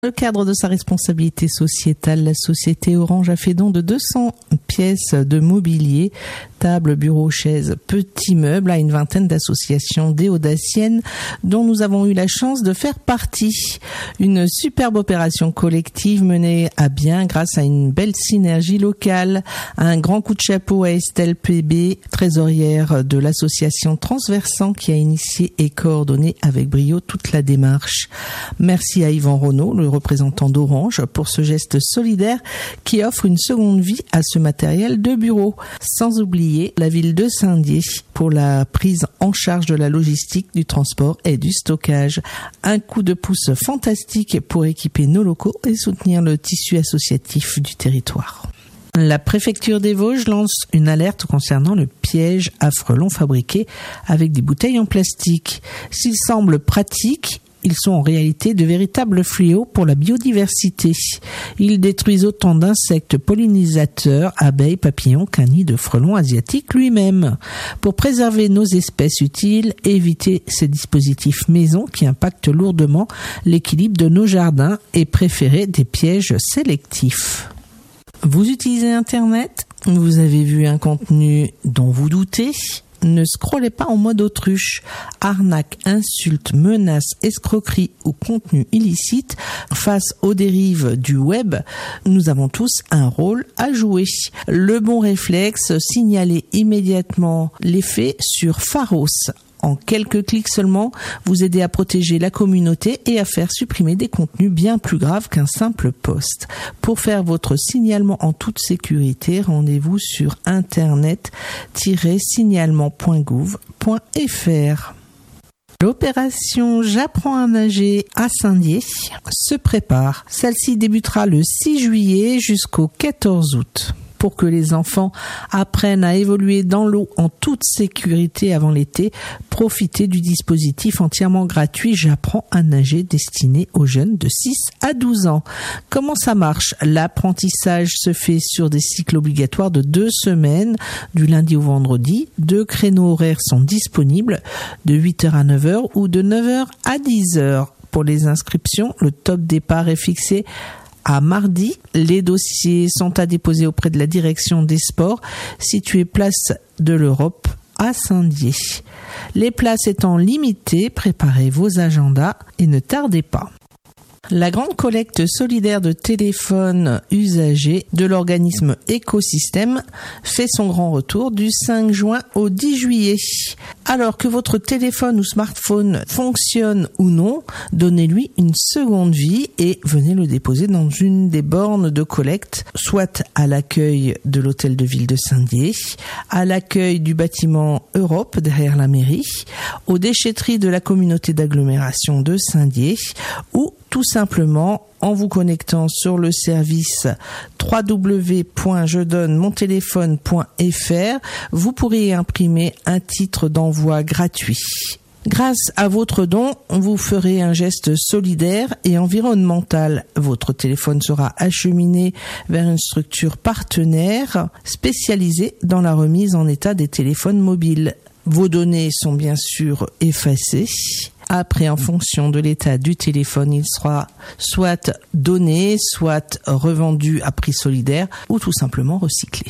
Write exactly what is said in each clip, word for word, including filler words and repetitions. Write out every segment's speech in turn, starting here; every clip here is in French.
Dans le cadre de sa responsabilité sociétale, la société Orange a fait don de deux cents pièces de mobilier, tables, bureaux, chaises, petits meubles à une vingtaine d'associations déodaciennes dont nous avons eu la chance de faire partie. Une superbe opération collective menée à bien grâce à une belle synergie locale. Un grand coup de chapeau à Estelle P B, trésorière de l'association Transversant qui a initié et coordonné avec brio toute la démarche. Merci à Yvan Renaud, le représentant d'Orange, pour ce geste solidaire qui offre une seconde vie à ce matériel de bureau. Sans oublier la ville de Saint-Dié pour la prise en charge de la logistique, du transport et du stockage. Un coup de pouce fantastique pour équiper nos locaux et soutenir le tissu associatif du territoire. La préfecture des Vosges lance une alerte concernant le piège à frelons fabriqué avec des bouteilles en plastique. S'il semble pratique, ils sont en réalité de véritables fléaux pour la biodiversité. Ils détruisent autant d'insectes pollinisateurs, abeilles, papillons qu'un nid de frelons asiatiques lui-même. Pour préserver nos espèces utiles, évitez ces dispositifs maison qui impactent lourdement l'équilibre de nos jardins et préférez des pièges sélectifs. Vous utilisez Internet ? Vous avez vu un contenu dont vous doutez ? Ne scrollez pas en mode autruche. Arnaques, insultes, menaces, escroqueries ou contenus illicites face aux dérives du web, nous avons tous un rôle à jouer. Le bon réflexe, signaler immédiatement les faits sur Pharos. En quelques clics seulement, vous aidez à protéger la communauté et à faire supprimer des contenus bien plus graves qu'un simple post. Pour faire votre signalement en toute sécurité, rendez-vous sur internet tiret signalement point gouv point f r. L'opération J'apprends à nager à Saint-Dié se prépare. Celle-ci débutera le six juillet jusqu'au quatorze août. Pour que les enfants apprennent à évoluer dans l'eau en toute sécurité avant l'été, profitez du dispositif entièrement gratuit J'apprends à nager destiné aux jeunes de six à douze ans. Comment ça marche ? L'apprentissage se fait sur des cycles obligatoires de deux semaines, du lundi au vendredi. Deux créneaux horaires sont disponibles, de huit heures à neuf heures ou de neuf heures à dix heures. Pour les inscriptions, le top départ est fixé à mardi. Les dossiers sont à déposer auprès de la direction des sports, située place de l'Europe à Saint-Dié. Les places étant limitées, préparez vos agendas et ne tardez pas. La grande collecte solidaire de téléphones usagés de l'organisme Écosystème fait son grand retour du cinq juin au dix juillet. Alors que votre téléphone ou smartphone fonctionne ou non, donnez-lui une seconde vie et venez le déposer dans une des bornes de collecte, soit à l'accueil de l'hôtel de ville de Saint-Dié, à l'accueil du bâtiment Europe derrière la mairie, aux déchetteries de la communauté d'agglomération de Saint-Dié ou tout simplement en vous connectant sur le service w w w point je donne mon téléphone point f r, vous pourrez imprimer un titre d'envoi gratuit. Grâce à votre don, vous ferez un geste solidaire et environnemental. Votre téléphone sera acheminé vers une structure partenaire spécialisée dans la remise en état des téléphones mobiles. Vos données sont bien sûr effacées. Après, en fonction de l'état du téléphone, il sera soit donné, soit revendu à prix solidaire ou tout simplement recyclé.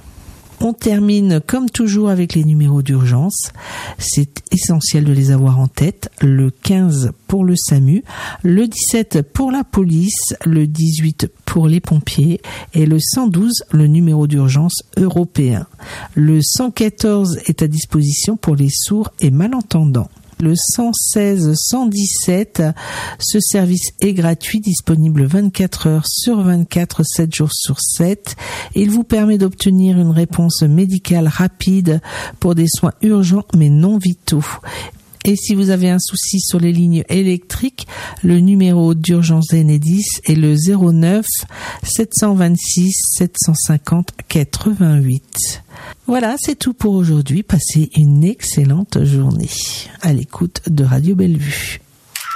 On termine comme toujours avec les numéros d'urgence. C'est essentiel de les avoir en tête. Le quinze pour le SAMU, le dix-sept pour la police, le dix-huit pour les pompiers et le cent douze, le numéro d'urgence européen. Le cent quatorze est à disposition pour les sourds et malentendants. Le cent seize cent dix-sept, ce service est gratuit, disponible vingt-quatre heures sur vingt-quatre, sept jours sur sept. Il vous permet d'obtenir une réponse médicale rapide pour des soins urgents mais non vitaux. Et si vous avez un souci sur les lignes électriques, le numéro d'urgence Enedis est le zéro neuf sept cent vingt-six sept cent cinquante quatre-vingt-huit. Voilà, c'est tout pour aujourd'hui. Passez une excellente journée à l'écoute de Radio Bellevue.